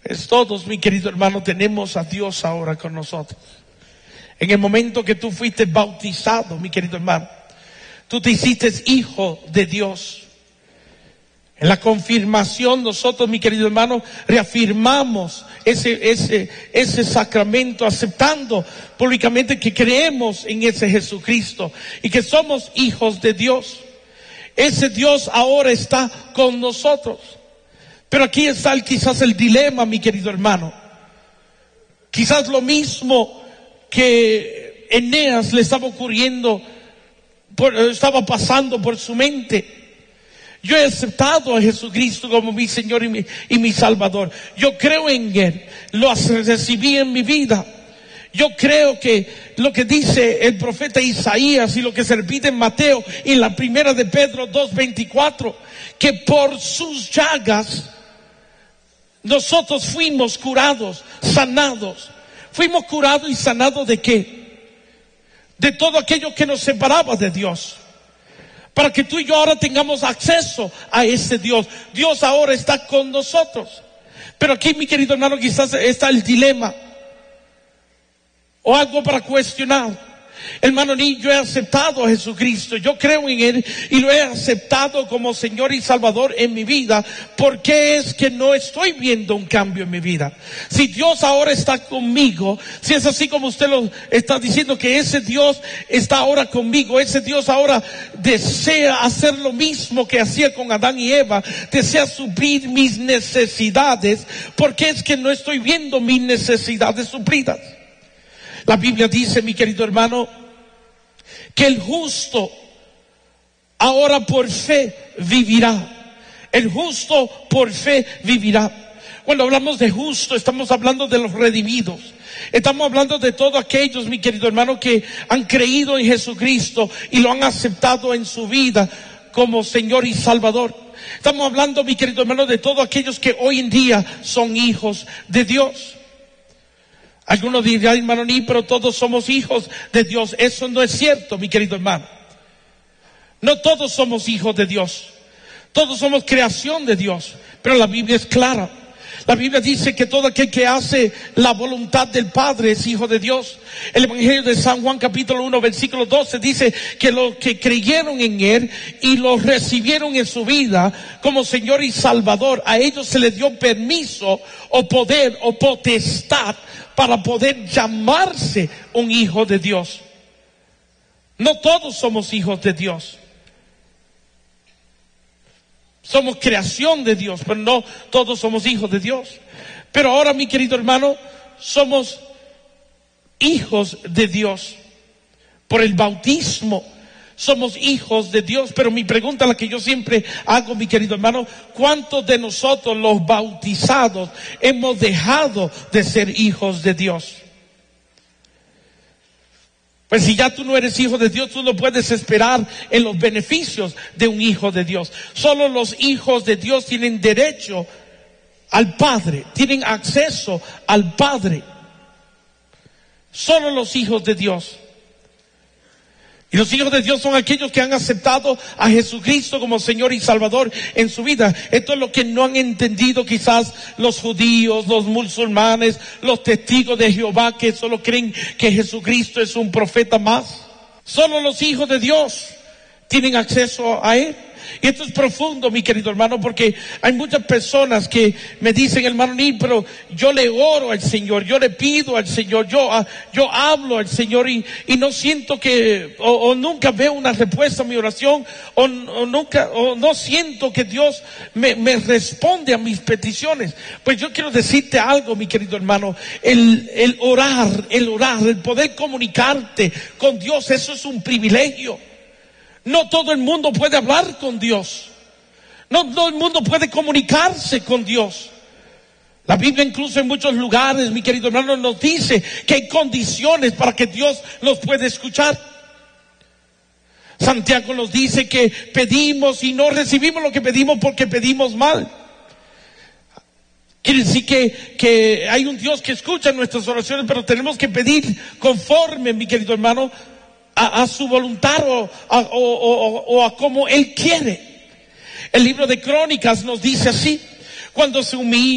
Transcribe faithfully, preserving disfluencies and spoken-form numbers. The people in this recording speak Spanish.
Es todos, mi querido hermano, tenemos a Dios ahora con nosotros. En el momento que tú fuiste bautizado, mi querido hermano, tú te hiciste hijo de Dios. En la confirmación nosotros, mi querido hermano, reafirmamos ese, ese, ese sacramento, aceptando públicamente que creemos en ese Jesucristo y que somos hijos de Dios. Ese Dios ahora está con nosotros. Pero aquí está el, quizás el dilema, mi querido hermano. Quizás lo mismo que Eneas le estaba ocurriendo, por, estaba pasando por su mente. Yo he aceptado a Jesucristo como mi Señor y mi, y mi Salvador. Yo creo en Él. Lo recibí en mi vida. Yo creo que lo que dice el profeta Isaías y lo que se repite en Mateo y en la primera de Pedro dos veinticuatro, que por sus llagas nosotros fuimos curados, sanados. Fuimos curados y sanados ¿de qué? De todo aquello que nos separaba de Dios. Para que tú y yo ahora tengamos acceso a ese Dios. Dios ahora está con nosotros. Pero aquí, mi querido hermano, quizás está el dilema. O algo para cuestionar. Hermano, ni yo he aceptado a Jesucristo. Yo creo en Él y lo he aceptado como Señor y Salvador en mi vida. ¿Por qué es que no estoy viendo un cambio en mi vida? Si Dios ahora está conmigo, si es así como usted lo está diciendo, que ese Dios está ahora conmigo, ese Dios ahora desea hacer lo mismo que hacía con Adán y Eva, desea suplir mis necesidades, ¿por qué es que no estoy viendo mis necesidades suplidas? La Biblia dice, mi querido hermano, que el justo ahora por fe vivirá. El justo por fe vivirá. Cuando hablamos de justo, estamos hablando de los redimidos. Estamos hablando de todos aquellos, mi querido hermano, que han creído en Jesucristo y lo han aceptado en su vida como Señor y Salvador. Estamos hablando, mi querido hermano, de todos aquellos que hoy en día son hijos de Dios. Algunos dirán, hermano, ni, pero todos somos hijos de Dios. Eso no es cierto, mi querido hermano. No todos somos hijos de Dios. Todos somos creación de Dios. Pero la Biblia es clara. La Biblia dice que todo aquel que hace la voluntad del Padre es hijo de Dios. El Evangelio de San Juan capítulo uno versículo doce dice que los que creyeron en Él y lo recibieron en su vida como Señor y Salvador, a ellos se les dio permiso o poder o potestad para poder llamarse un hijo de Dios. No todos somos hijos de Dios. Somos creación de Dios, pero no todos somos hijos de Dios. Pero ahora, mi querido hermano, somos hijos de Dios. Por el bautismo somos hijos de Dios. Pero mi pregunta, la que yo siempre hago, mi querido hermano, ¿cuántos de nosotros los bautizados hemos dejado de ser hijos de Dios? Pues si ya tú no eres hijo de Dios, tú no puedes esperar en los beneficios de un hijo de Dios. Solo los hijos de Dios tienen derecho al Padre, tienen acceso al Padre. Solo los hijos de Dios. Y los hijos de Dios son aquellos que han aceptado a Jesucristo como Señor y Salvador en su vida. Esto es lo que no han entendido quizás los judíos, los musulmanes, los testigos de Jehová, que solo creen que Jesucristo es un profeta más. Solo los hijos de Dios tienen acceso a Él. Y esto es profundo, mi querido hermano, porque hay muchas personas que me dicen, hermano, ni, pero yo le oro al Señor, yo le pido al Señor, yo, yo hablo al Señor y, y no siento que, o, o nunca veo una respuesta a mi oración, o, o nunca, o no siento que Dios me, me responde a mis peticiones. Pues yo quiero decirte algo, mi querido hermano, el, el orar, el orar, el poder comunicarte con Dios, eso es un privilegio. No todo el mundo puede hablar con Dios. No todo el mundo puede comunicarse con Dios. La Biblia incluso en muchos lugares, mi querido hermano, nos dice que hay condiciones para que Dios los pueda escuchar. Santiago nos dice que pedimos y no recibimos lo que pedimos porque pedimos mal. Quiere decir que, que hay un Dios que escucha nuestras oraciones, pero tenemos que pedir conforme, mi querido hermano, A, a su voluntad o a, o, o, o a como Él quiere. El libro de Crónicas nos dice así: cuando se humilla